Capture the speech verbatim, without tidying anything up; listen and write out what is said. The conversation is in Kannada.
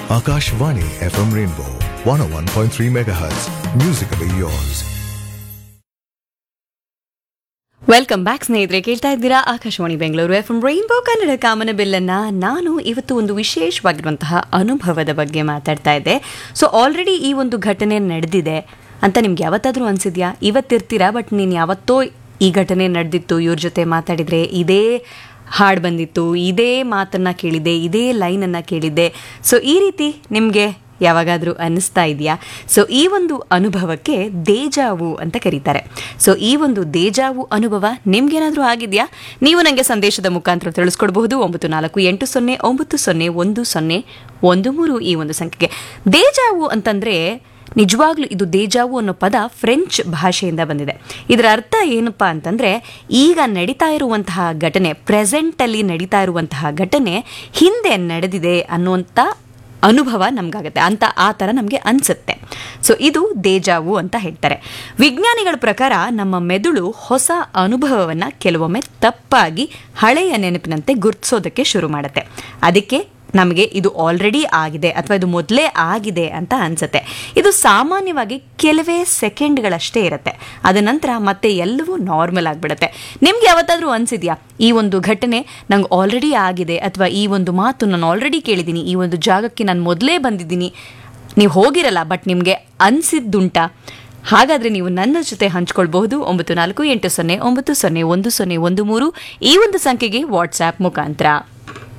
Akashvani F M Rainbow one oh one point three megahertz. Musically yours. Welcome back ಸ್ನೇಹಿತರೆ, ಕೇಳ್ತಾ ಇದ್ದೀರಾ Akashvani Bengaluru F M rainbow Kannada ಕಾಮನ ಬಿಲ್ಲನ್ನು. ನಾನು ಇವತ್ತು ಒಂದು ವಿಶೇಷವಾಗಿರುವಂತಹ ಅನುಭವದ ಬಗ್ಗೆ ಮಾತಾಡ್ತಾ ಇದ್ದೆ. ಸೊ ಆಲ್ರೆಡಿ ಈ ಒಂದು ಘಟನೆ ನಡೆದಿದೆ ಅಂತ ನಿಮ್ಗೆ ಯಾವತ್ತಾದರೂ ಅನಿಸಿದ್ಯಾ? ಇವತ್ತಿರ್ತೀರಾ, ಬಟ್ ನೀನು ಯಾವತ್ತೋ ಈ ಘಟನೆ ನಡೆದಿತ್ತು, ಇವ್ರ ಜೊತೆ ಮಾತಾಡಿದರೆ ಇದೇ ಹಾಡು ಬಂದಿತ್ತು, ಇದೇ ಮಾತನ್ನು ಕೇಳಿದ್ದೆ, ಇದೇ ಲೈನನ್ನು ಕೇಳಿದ್ದೆ. ಸೊ ಈ ರೀತಿ ನಿಮಗೆ ಯಾವಾಗಾದರೂ ಅನ್ನಿಸ್ತಾ ಇದೆಯಾ? ಸೊ ಈ ಒಂದು ಅನುಭವಕ್ಕೆ ದೇಜಾವು ಅಂತ ಕರೀತಾರೆ. ಸೊ ಈ ಒಂದು ದೇಜಾವು ಅನುಭವ ನಿಮ್ಗೇನಾದರೂ ಆಗಿದೆಯಾ? ನೀವು ನನಗೆ ಸಂದೇಶದ ಮುಖಾಂತರ ತಿಳಿಸ್ಕೊಡ್ಬಹುದು. ಒಂಬತ್ತು ನಾಲ್ಕು ಎಂಟು ಸೊನ್ನೆ ಒಂಬತ್ತು ಸೊನ್ನೆ ಒಂದು ಸೊನ್ನೆ ಒಂದು ಮೂರು ಈ ಒಂದು ಸಂಖ್ಯೆಗೆ. ದೇಜಾವು ಅಂತಂದರೆ ನಿಜವಾಗ್ಲೂ ಇದು ದೇಜಾವು ಅನ್ನೋ ಪದ ಫ್ರೆಂಚ್ ಭಾಷೆಯಿಂದ ಬಂದಿದೆ. ಇದರ ಅರ್ಥ ಏನಪ್ಪ ಅಂತಂದರೆ, ಈಗ ನಡೀತಾ ಇರುವಂತಹ ಘಟನೆ, ಪ್ರೆಸೆಂಟಲ್ಲಿ ನಡೀತಾ ಇರುವಂತಹ ಘಟನೆ ಹಿಂದೆ ನಡೆದಿದೆ ಅನ್ನುವಂಥ ಅನುಭವ ನಮಗಾಗುತ್ತೆ ಅಂತ, ಆ ಥರ ನಮಗೆ ಅನಿಸುತ್ತೆ. ಸೊ ಇದು ದೇಜಾವು ಅಂತ ಹೇಳ್ತಾರೆ. ವಿಜ್ಞಾನಿಗಳ ಪ್ರಕಾರ ನಮ್ಮ ಮೆದುಳು ಹೊಸ ಅನುಭವವನ್ನು ಕೆಲವೊಮ್ಮೆ ತಪ್ಪಾಗಿ ಹಳೆಯ ನೆನಪಿನಂತೆ ಗುರ್ತಿಸೋದಕ್ಕೆ ಶುರು ಮಾಡುತ್ತೆ. ಅದಕ್ಕೆ ನಮಗೆ ಇದು ಆಲ್ರೆಡಿ ಆಗಿದೆ ಅಥವಾ ಇದು ಮೊದಲೇ ಆಗಿದೆ ಅಂತ ಅನಿಸುತ್ತೆ. ಇದು ಸಾಮಾನ್ಯವಾಗಿ ಕೆಲವೇ ಸೆಕೆಂಡ್ಗಳಷ್ಟೇ ಇರುತ್ತೆ. ಅದ ನಂತರ ಮತ್ತೆ ಎಲ್ಲವೂ ನಾರ್ಮಲ್ ಆಗಿಬಿಡುತ್ತೆ. ನಿಮ್ಗೆ ಯಾವತ್ತಾದರೂ ಅನಿಸಿದ್ಯಾ ಈ ಒಂದು ಘಟನೆ ನಂಗೆ ಆಲ್ರೆಡಿ ಆಗಿದೆ, ಅಥವಾ ಈ ಒಂದು ಮಾತು ನಾನು ಆಲ್ರೆಡಿ ಕೇಳಿದ್ದೀನಿ, ಈ ಒಂದು ಜಾಗಕ್ಕೆ ನಾನು ಮೊದಲೇ ಬಂದಿದ್ದೀನಿ? ನೀವು ಹೋಗಿರಲ್ಲ, ಬಟ್ ನಿಮಗೆ ಅನಿಸಿದ್ದುಂಟಾ? ಹಾಗಾದರೆ ನೀವು ನನ್ನ ಜೊತೆ ಹಂಚ್ಕೊಳ್ಬಹುದು. ಒಂಬತ್ತು ನಾಲ್ಕು ಎಂಟು ಸೊನ್ನೆ ಒಂಬತ್ತು ಸೊನ್ನೆ ಒಂದು ಸೊನ್ನೆ ಒಂದು ಮೂರು ಈ ಒಂದು ಸಂಖ್ಯೆಗೆ ವಾಟ್ಸ್ಆ್ಯಪ್ ಮುಖಾಂತರ.